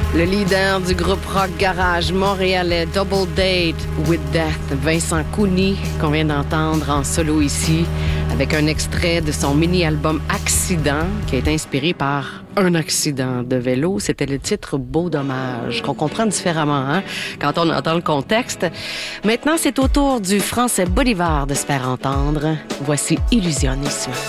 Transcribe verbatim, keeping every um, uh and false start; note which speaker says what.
Speaker 1: Le leader du groupe rock garage montréalais Double Date with Death, Vincent Cooney, qu'on vient d'entendre en solo ici, avec un extrait de son mini-album Accident, qui est inspiré par un accident de vélo. C'était le titre Beau dommage, qu'on comprend différemment hein, quand on entend le contexte. Maintenant, c'est au tour du Français Bolivar de se faire entendre. Voici Illusionnisme.